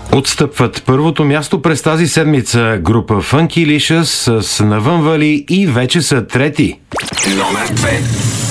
Отстъпват първото място през тази седмица група Funky Licious с Навънвали и вече са трети. Номер 2.